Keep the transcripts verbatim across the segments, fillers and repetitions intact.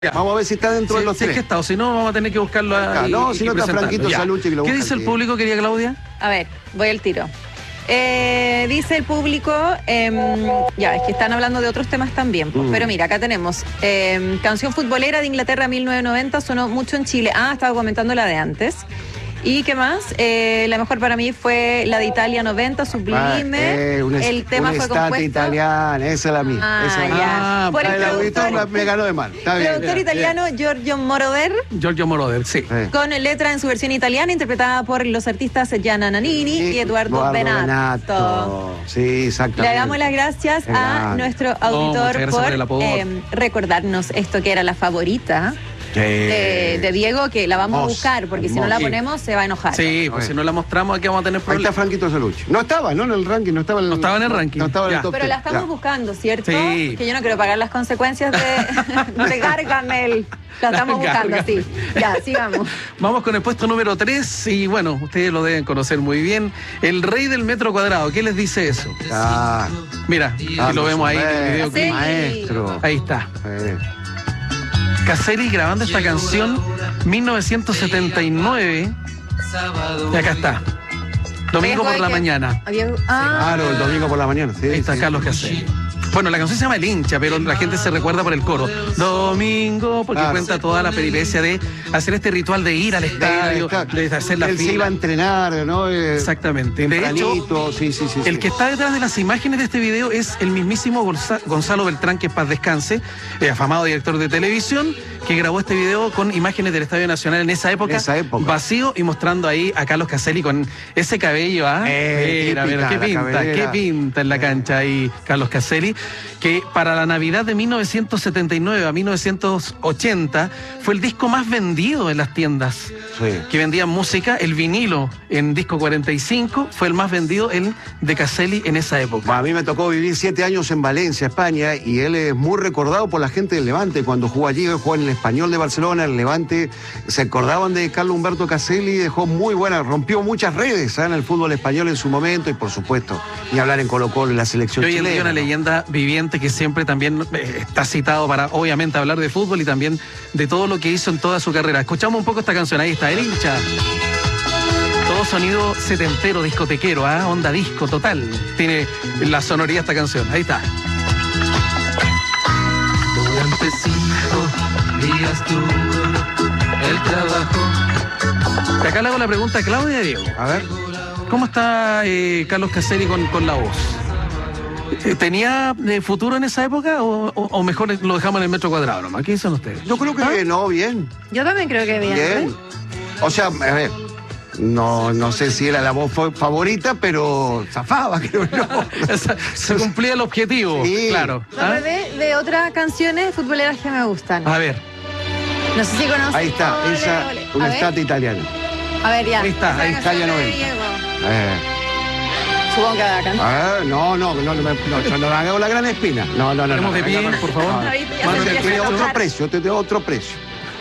Ya. Vamos a ver si está dentro Sí, de los sí, tres. es que está, o si no, vamos a tener que buscarlo Ah, ahí. no, y- si y no está presentarlo. Franquito Ya. Salucci, que lo ¿Qué busca dice el aquí. público, querida Claudia? A ver, voy al tiro. Eh, dice el público, em, ya, es que están hablando de otros temas también, pues, Mm. pero mira, acá tenemos em, canción futbolera de Inglaterra mil novecientos noventa, sonó mucho en Chile. Ah, estaba comentando la de antes. ¿Y qué más? Eh, la mejor para mí fue la de Italia noventa, Sublime. Ah, eh, una, el tema una fue estate compuesto... italiana, esa es la mía. Ah, esa es la ya. mía. Ah, Por el el auditor productor, me, me ganó de mal. Está bien. productor bien, italiano Giorgio Moroder, Giorgio Moroder, sí. Sí. con letra en su versión italiana, interpretada por los artistas Gianna Nannini y, Eduardo, Benato. Sí, exactamente. Le damos las gracias a Grande. nuestro muchas auditor gracias por el por apodo. eh, recordarnos esto que era la favorita de, de Diego, que la vamos a Hermosa, buscar, porque si no la hermosa. ponemos se va a enojar. Sí, pues si no la mostramos aquí vamos a tener Ahí está problemas. Franquito Salucci. No estaba, ¿no? En el ranking, no estaba en el, No estaba en el ranking. No estaba en Ya. el top Pero la ten. estamos Ya. buscando, ¿cierto? Sí. Que yo no quiero pagar las consecuencias de, de Gargamel. La estamos buscando, Gargamel. sí. Ya, sigamos. Vamos con el puesto número tres y bueno, ustedes lo deben conocer muy bien. El rey del metro cuadrado, ¿qué les dice eso? Ah, Mira, ah, y lo vemos ahí en el hombre, videoclip. Sí. Maestro. Ahí está. Eh. Caselli grabando esta canción mil novecientos setenta y nueve. Y acá está. Domingo por la Que- mañana. había- ah, Claro, el domingo por la mañana. Sí, Ahí está sí. Carlos Caselli. Bueno, la canción se llama El Hincha, pero la gente se recuerda por el coro. Domingo, porque Claro. cuenta toda la peripecia de hacer este ritual de ir al estadio, Está- de hacer la Él se iba a fila. entrenar, ¿no? Eh, Exactamente. De hecho, tempranito, sí, sí, sí. el sí. que está detrás de las imágenes de este video es el mismísimo Gonza- Gonzalo Beltrán, que en paz descanse, eh, afamado director de televisión, que grabó este video con imágenes del Estadio Nacional en esa época, En esa época. vacío, y mostrando ahí a Carlos Caselli con ese cabello, ¿ah? Eh, mira, mira, típica, qué la pinta, qué cabellera. pinta en la cancha ahí Carlos Caselli, que para la Navidad de mil novecientos setenta y nueve a mil novecientos ochenta fue el disco más vendido en las tiendas Sí. que vendían música. El vinilo en disco cuarenta y cinco fue el más vendido, el de Caselli en esa época. A mí me tocó vivir siete años en Valencia, España, y él es muy recordado por la gente del Levante. Cuando jugó allí, él jugó en el Español de Barcelona, el Levante. Se acordaban de Carlos Humberto Caselli, dejó muy buena, rompió muchas redes ¿eh? en el fútbol español en su momento, y por supuesto, ni hablar en Colo Colo, en la selección Y hoy en chilena. día una leyenda viviente que siempre también eh, está citado para, obviamente, hablar de fútbol y también de todo lo que hizo en toda su carrera. Escuchamos un poco esta canción, ahí está, El Hincha. Todo sonido setentero, discotequero, ¿ah? Onda disco total. Tiene la sonoridad esta canción, ahí está. Durante cinco días duro el trabajo. Y acá le hago la pregunta a Claudia y Diego. A ver. ¿Cómo está eh, Carlos Caselli con, con la voz? Eh, ¿Tenía eh, futuro en esa época o, o- o mejor lo dejamos en el metro cuadrado nomás? ¿Qué dicen ustedes? Yo creo que ¿Ah? no, bien. yo también creo que bien. Bien. O sea, a ver, no, no sé si era la voz fa- favorita, pero zafaba, creo yo. Esa- Se cumplía el objetivo, Sí. claro. Me ¿Ah? acordé de otras canciones futboleras que me gustan. A ver, No sé si conocen. Ahí está, Ole, esa, ole. una A ver, estate italiana. a ver, ya. Ahí está, Esa ahí canción está, ya no de ven. Diego. Eh, Supongo que va a cantar. a ver, no, no, no, no, me- no, yo no me hago la gran espina. No, no, no. Tenemos no, de venga, pie, no. por favor. No, no. Ahorita ya Mano se de empieza Tiene a pecho. otro enojar. precio, tiene otro precio.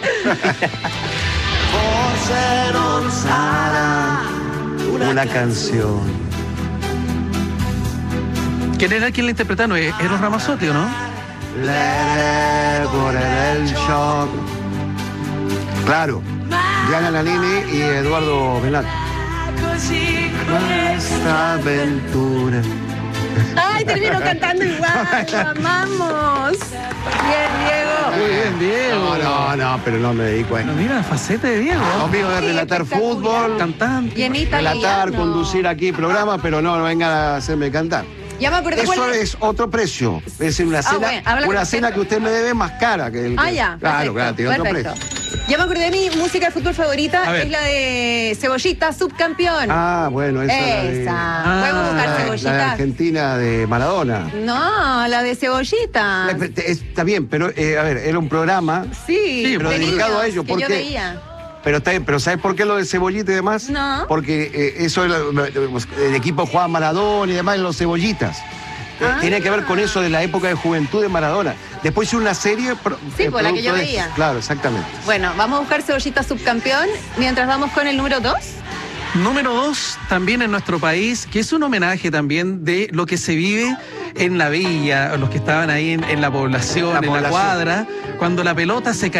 Una canción. ¿quién era quien la interpretaba? ¿No es Eros Ramazzotti o no? Let it go, let el shock. Claro, Gianna Nannini y Eduardo Benato. Esta aventura. Ay, termino cantando igual. Lo amamos. Bien, Diego. Muy bien, Diego. No, no, no, pero no me dedico a No, eso. mira, la faceta de Diego. Lo mío es Sí, relatar espectacular. fútbol, Cantante. Y en relatar, italiano. conducir aquí programas, pero no, no vengan a hacerme cantar. Ya me acordé cuál Eso es. es otro precio. Es decir, una cena, bueno, habla una con cena respeto. que usted me debe más cara que el. Ah, que- ya. Claro, perfecto, claro, tiene otro perfecto. precio. Ya me acordé de mi música de fútbol A favorita. ver. Es la de Cebollita, subcampeón. Ah, bueno, esa. Esa. es la de- Podemos buscar Ah, la de Cebollita. Argentina de Maradona. No, la de Cebollita. La- Está bien, pero eh, a ver, era un programa, Sí, Sí, pero de dedicado niños, a ello, que ¿por yo qué? veía. pero está bien, pero ¿sabes por qué lo de Cebollita y demás? No. Porque eh, eso era, el equipo jugaba Maradona y demás, los Cebollitas. Eh, Ah. Tiene que ver con eso de la época de juventud de Maradona. Después hizo una serie. pro- Sí, eh, pues, la que yo producto de- veía. Claro, exactamente. Bueno, vamos a buscar Cebollita subcampeón mientras vamos con el número dos. Número dos, también en nuestro país, que es un homenaje también de lo que se vive en la villa, los que estaban ahí en, en la población, La en población. la cuadra, cuando la pelota se